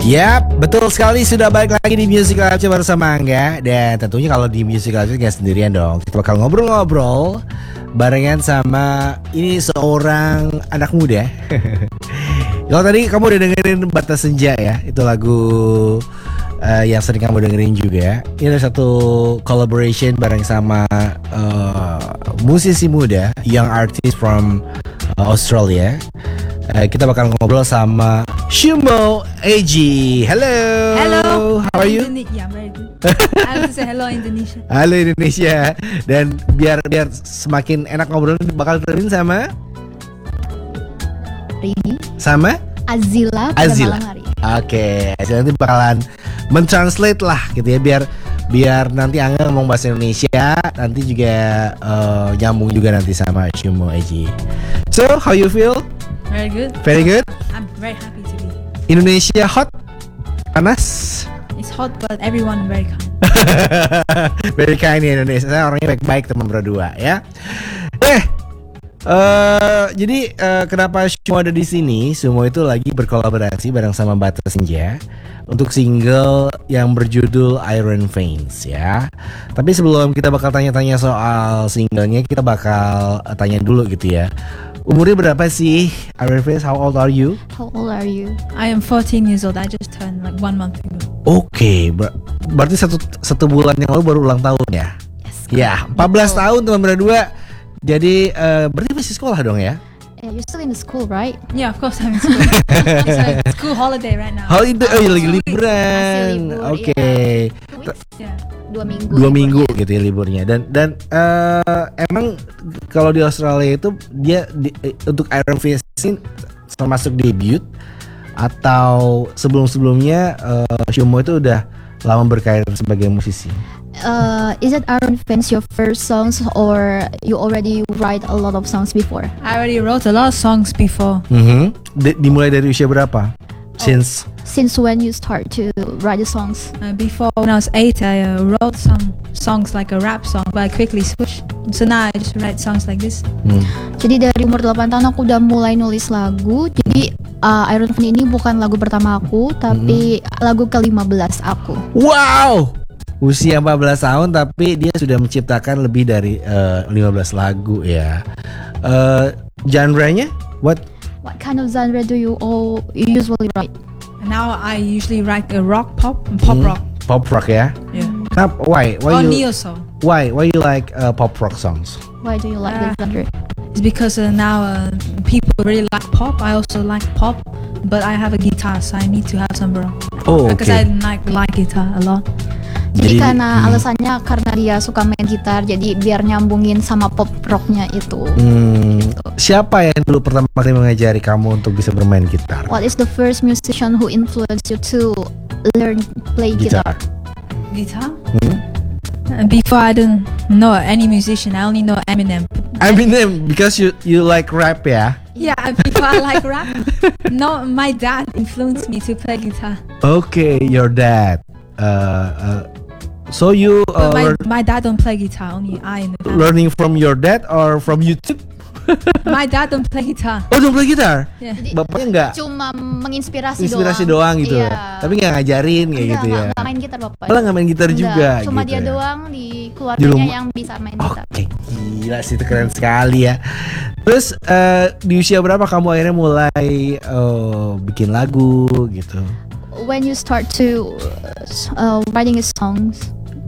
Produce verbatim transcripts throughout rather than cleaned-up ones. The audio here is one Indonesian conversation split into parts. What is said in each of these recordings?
Yap, betul sekali, sudah balik lagi di Music Live bersama Angga. Dan tentunya kalau di Music Live gak sendirian dong. Kita bakal ngobrol-ngobrol barengan sama ini seorang anak muda. Kalau tadi kamu udah dengerin Batas Senja ya, itu lagu uh, yang sering kamu dengerin juga. Ini ada satu collaboration bareng sama uh, musisi muda, young artist from uh, Australia. Uh, kita bakal ngobrol sama Shumo Eji. Hello. Hello. How are you? Yeah, very good. I want to say hello Indonesia. Halo Indonesia. Dan biar biar semakin enak ngobrol, bakal terin sama Rini sama Azila pada Azila. malam hari. Oke, Azila nanti bakalan mentranslate lah gitu ya, biar biar nanti Angga ngomong bahasa Indonesia, nanti juga uh, nyambung juga nanti sama Shumo Eji. So, how you feel? Very good. Very good. I'm very happy to be. Indonesia hot? Panas? It's hot but everyone very kind. Very kind ya Indonesia. Saya orangnya baik-baik teman berdua ya. Eh, uh, jadi uh, kenapa Shumo ada di sini? Shumo itu lagi berkolaborasi bareng sama Batas Senja untuk single yang berjudul Iron Veins ya. Tapi sebelum kita bakal tanya-tanya soal singlenya, kita bakal uh, tanya dulu gitu ya. Umurnya berapa sih Iron Veins? How old are you? How old are you? I am fourteen years old. I just turned like one month ago. Oke, okay, ber- berarti satu satu bulan yang lalu baru ulang tahun ya? Yes. Ya, empat belas tahun teman berdua. Jadi uh, berarti masih sekolah dong ya? Yeah, you're still in the school, right? Yeah, of course I'm in school. It's like school holiday right now. Holiday, oh, iya, lagi Masih liburan. libur, Oke. iya. Two weeks? Yeah. Dua minggu. Dua minggu liburnya. gitu ya liburnya. Dan dan uh, emang kalau di Australia itu dia di, eh, untuk Iron Veins ini termasuk debut atau sebelum-sebelumnya uh, Shumo itu udah lama berkarir sebagai musisi. Uh, is it Iron Veins your first songs or you already write a lot of songs before? I already wrote a lot of songs before. Mm-hmm. D- dimulai dari usia berapa? Since Since when you start to write the songs? Uh, before when I was eight, I uh, wrote some songs like a rap song, but I quickly switched. So now I just write songs like this. hmm. Jadi dari umur delapan tahun aku udah mulai nulis lagu. Jadi uh, Iron Veins ini bukan lagu pertama aku, tapi lagu ke lima belas aku. Wow, usia empat belas tahun tapi dia sudah menciptakan lebih dari uh, lima belas lagu ya. Uh, genre-nya what? What kind of genre do you all usually write? And now I usually write a rock pop and pop Hmm. rock. Pop rock ya. Yeah. Kenapa? Why? Why Or you? neo soul. Why? Why you like uh, pop rock songs? Why do you like Uh, this genre? It's because uh, now uh, people really like pop. I also like pop, but I have a guitar, so I need to have some rock. Oh, Because okay. I like like guitar a lot. Jadi, Jadi, karena hmm. alasannya karena dia suka main gitar, jadi biar nyambungin sama pop rocknya itu. Hmm, siapa yang dulu pertama kali mengajari kamu untuk bisa bermain gitar? What is the first musician who influenced you to learn play guitar? Guitar? Hmm? Uh, Before I didn't know any musician. I only know Eminem. Eminem, because you you like rap ya? Yeah, before I like rap. No, my dad influenced me to play guitar. Okay, your dad. Uh, uh, so you uh, But my, learn- my dad don't play guitar. Only I in the family. learning from your dad or from YouTube? My dad don't play guitar. Oh, don't play gitar? Yeah. Jadi Bapaknya enggak? cuma menginspirasi Inspirasi doang. doang gitu. Iya. Tapi nggak ngajarin kayak Enggak, gitu ya. enggak, enggak main gitar bapak. Malah nggak main gitar Enggak, juga cuma gitu dia ya. doang di Di keluarganya rumah. yang bisa main Oke, gitar. gila sih, itu keren sekali ya. Terus eh, di usia berapa kamu akhirnya mulai eh, bikin lagu gitu? When you start to uh, writing songs,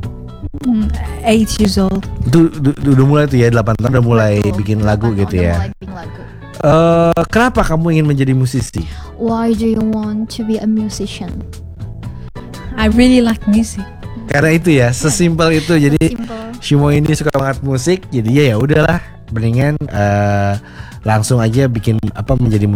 Mm, eight years old. Itu du- du- udah mulai tuh ya, delapan tahun udah mulai betul, bikin lagu delapan gitu tahun udah ya. mulai bikin lagu. Eh, kenapa kamu ingin menjadi musisi? Why do you want to be a musician? I really like music. Karena itu ya, sesimpel itu. Jadi Simple. Shumo ini suka banget musik, jadi ya ya udahlah, mendingan eh, langsung aja bikin apa menjadi